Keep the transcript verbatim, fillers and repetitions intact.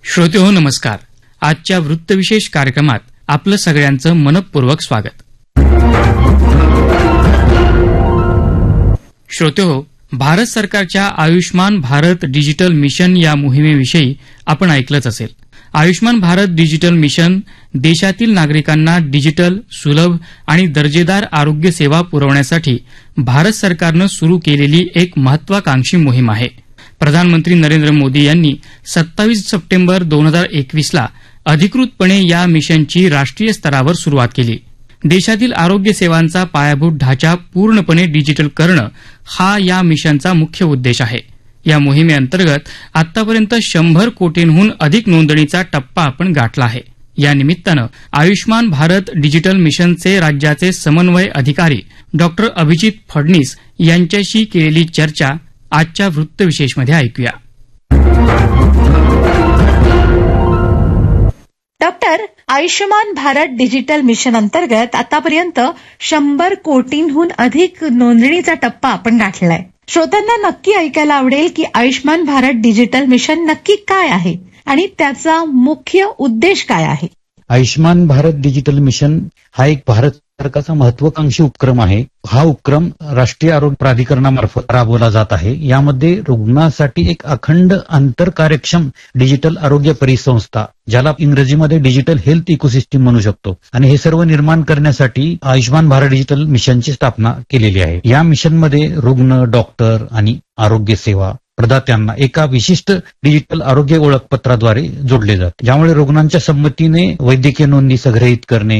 श्रोतेहो नमस्कार. आजच्या वृत्तविशेष कार्यक्रमात आपलं सगळ्यांचं मनपूर्वक स्वागत. श्रोतेहो, भारत सरकारच्या आयुष्मान भारत डिजिटल मिशन या मोहिमेविषयी आपण ऐकलंच असेल. आयुष्मान भारत डिजिटल मिशन देशातील नागरिकांना डिजिटल, सुलभ आणि दर्जेदार आरोग्य सेवा पुरवण्यासाठी भारत सरकारनं सुरू केलेली एक महत्वाकांक्षी मोहीम आहे. प्रधानमंत्री नरेंद्र मोदी यांनी सत्तावीस सप्टेंबर दोन हजार एकवीसला अधिकृतपणे या मिशनची राष्ट्रीय स्तरावर सुरुवात केली. देशातील आरोग्य सेवांचा पायाभूत ढाचा पूर्णपणे डिजिटल करणं हा या मिशनचा मुख्य उद्देश आहे. या मोहिमेअंतर्गत आतापर्यंत शंभर कोटींहून अधिक नोंदणीचा टप्पा आपण गाठला आहे. या निमित्तानं आयुष्मान भारत डिजिटल मिशनचे राज्याचे समन्वय अधिकारी डॉक्टर अभिजित फडणीस यांच्याशी केलेली चर्चा आजच्या वृत्तविशेषमध्ये ऐकूया. Doctor, Ayushman Bharat digital mission अंतर्गत आतापर्यंत शंभर कोटींहून अधिक नोंदणीचा टप्पा आपण गाठलाय. श्रोत्यांना नक्की ऐकायला आवडेल की आयुष्मान भारत डिजिटल मिशन नक्की काय आहे आणि त्याचा मुख्य उद्देश काय आहे. आयुष्मान भारत डिजिटल मिशन हा एक भारत सरकारचा महत्वाकांक्षी उपक्रम आहे. हा उपक्रम राष्ट्रीय आरोग्य प्राधिकरणामार्फत राबवला जात आहे. यामध्ये रुग्णासाठी एक अखंड आंतरकार्यक्षम डिजिटल आरोग्य परिसंस्था, ज्याला इंग्रजीमध्ये डिजिटल हेल्थ इकोसिस्टीम म्हणू शकतो, आणि हे सर्व निर्माण करण्यासाठी आयुष्मान भारत डिजिटल मिशनची स्थापना केलेली आहे. या मिशनमध्ये रुग्ण, डॉक्टर आणि आरोग्य सेवा प्रदात्यांना एका विशिष्ट डिजिटल आरोग्य ओळखपत्राद्वारे जोडले जाते, ज्यामुळे रुग्णांच्या संमतीने वैद्यकीय नोंदी संग्रहित करणे,